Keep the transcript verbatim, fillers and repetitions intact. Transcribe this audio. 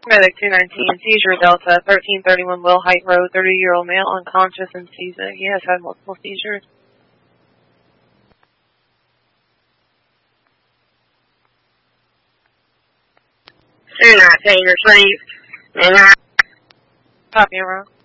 Medic two nineteen, seizure Delta, thirteen thirty-one Will Height Road, thirty-year-old male, unconscious and seizing. He has had multiple seizures. two nineteen, receive. Copy, around.